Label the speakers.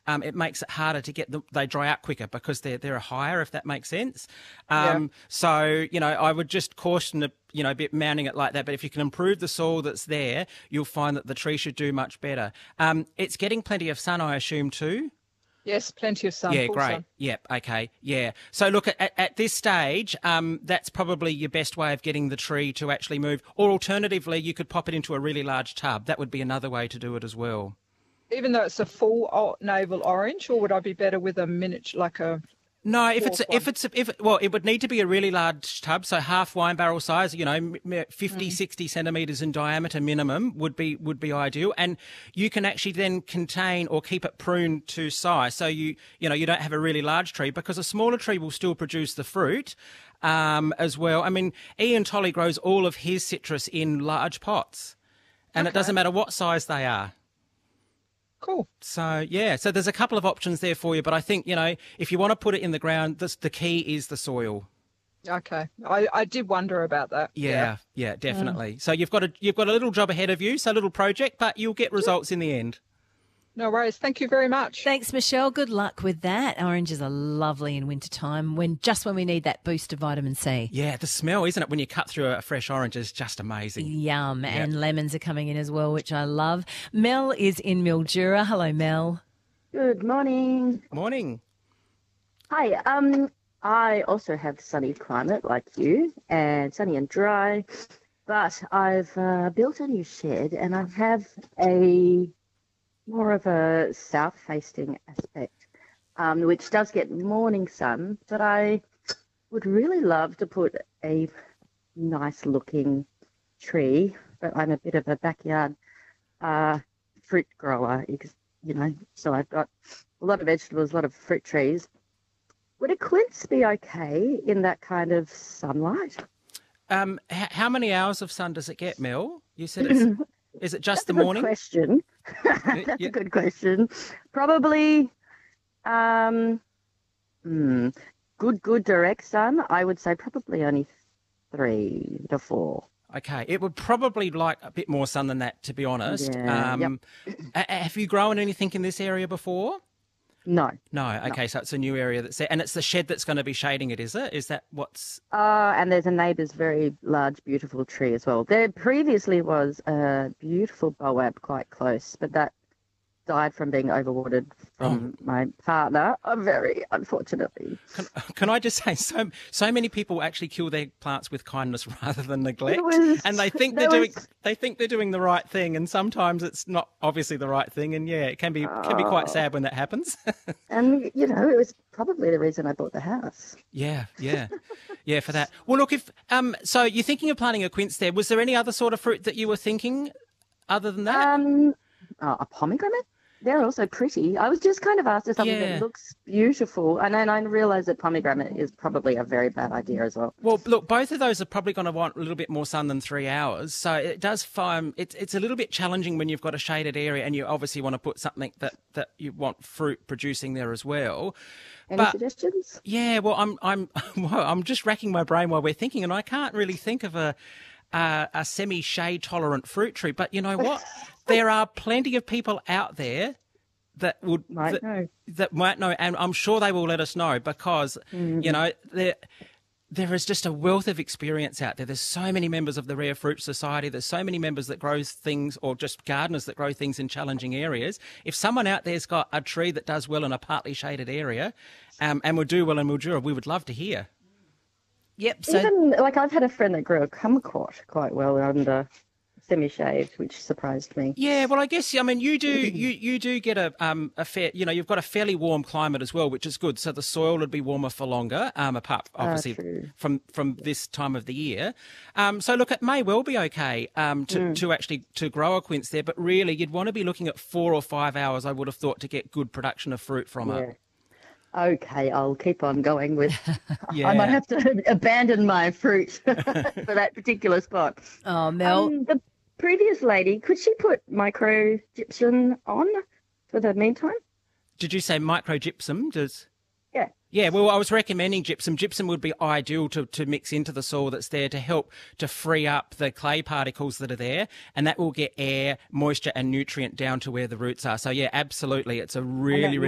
Speaker 1: it makes it harder to get them. They dry out quicker because they're higher, if that makes sense.
Speaker 2: Yeah.
Speaker 1: So, I would just caution a bit mounting it like that. But if you can improve the soil that's there, you'll find that the tree should do much better. It's getting plenty of sun, I assume, too.
Speaker 2: Yes, plenty of sun.
Speaker 1: Yeah,
Speaker 2: full
Speaker 1: great.
Speaker 2: sun.
Speaker 1: Yep, okay, yeah. So look, at this stage, that's probably your best way of getting the tree to actually move. Or alternatively, you could pop it into a really large tub. That would be another way to do it as well.
Speaker 2: Even though it's a full navel orange, or would I be better with a miniature, like a...
Speaker 1: No, it would need to be a really large tub, so half wine barrel size, 50, 60 centimetres in diameter minimum would be ideal. And you can actually then contain or keep it pruned to size. So you don't have a really large tree, because a smaller tree will still produce the fruit as well. I mean, Ian Tolley grows all of his citrus in large pots, and it doesn't matter what size they are.
Speaker 2: Cool.
Speaker 1: So, yeah, so there's a couple of options there for you. But I think, if you want to put it in the ground, the key is the soil.
Speaker 2: Okay. I did wonder about that.
Speaker 1: Yeah, definitely. So you've got a little job ahead of you, so a little project, but you'll get results in the end.
Speaker 2: No worries. Thank you very much.
Speaker 3: Thanks, Michelle. Good luck with that. Oranges are lovely in wintertime when we need that boost of vitamin C.
Speaker 1: Yeah, the smell, isn't it, when you cut through a fresh orange is just amazing.
Speaker 3: Yum. Yep. And lemons are coming in as well, which I love. Mel is in Mildura. Hello, Mel.
Speaker 4: Good morning.
Speaker 1: Morning.
Speaker 4: Hi. I also have sunny climate like you, and sunny and dry, but I've built a new shed, and I have more of a south-facing aspect, which does get morning sun, but I would really love to put a nice-looking tree, but I'm a bit of a backyard fruit grower, so I've got a lot of vegetables, a lot of fruit trees. Would a quince be okay in that kind of sunlight?
Speaker 1: How many hours of sun does it get, Mel? You said is it just the morning?
Speaker 4: Question. That's a good question. Probably good direct sun. I would say probably only 3 to 4.
Speaker 1: Okay, it would probably like a bit more sun than that, to be honest.
Speaker 4: Yeah,
Speaker 1: Have you grown anything in this area before?
Speaker 4: No.
Speaker 1: No. Okay, so it's a new area and it's the shed that's going to be shading it, is it? Is that what's?
Speaker 4: And there's a neighbour's very large, beautiful tree as well. There previously was a beautiful boab quite close, but that died from being overwatered from my partner, very unfortunately.
Speaker 1: Can I just say, so many people actually kill their plants with kindness rather than neglect, and they think they're doing the right thing, and sometimes it's not obviously the right thing, and it can be quite sad when that happens.
Speaker 4: And it was probably the reason I bought the house.
Speaker 1: Yeah, for that. Well, look, if so you're thinking of planting a quince there. Was there any other sort of fruit that you were thinking other than that?
Speaker 4: A pomegranate. They're also pretty. I was just kind of after something that looks beautiful, and then I realised that pomegranate is probably a very bad idea as well.
Speaker 1: Well, look, both of those are probably going to want a little bit more sun than 3 hours, so it does find it's a little bit challenging when you've got a shaded area and you obviously want to put something that you want fruit producing there as well.
Speaker 4: Any suggestions?
Speaker 1: Yeah, well, I'm just racking my brain while we're thinking, and I can't really think of a semi-shade tolerant fruit tree. But you know what? There are plenty of people out there that might know, and I'm sure they will let us know because there is just a wealth of experience out there. There's so many members of the Rare Fruit Society. There's so many members that grow things, or just gardeners that grow things in challenging areas. If someone out there's got a tree that does well in a partly shaded area, and will do well in Mildura, we would love to hear.
Speaker 3: Yep. So,
Speaker 4: even I've had a friend that grew a kumquat quite well under semi-shaved, which surprised me.
Speaker 1: Yeah, well, I guess you do get a fair. You've got a fairly warm climate as well, which is good. So the soil would be warmer for longer. Apart obviously from this time of the year. So look, it may well be okay to actually grow a quince there, but really you'd want to be looking at 4 or 5 hours. I would have thought to get good production of fruit from it.
Speaker 4: Okay, I'll keep on going with... I might have to abandon my fruit for that particular spot.
Speaker 3: Oh, Mel.
Speaker 4: The previous lady, could she put micro gypsum on for the meantime?
Speaker 1: Did you say micro gypsum?
Speaker 4: Yeah.
Speaker 1: Yeah, well, I was recommending gypsum. Gypsum would be ideal to mix into the soil that's there to help to free up the clay particles that are there, and that will get air, moisture and nutrient down to where the roots are. So, yeah, absolutely. It's a really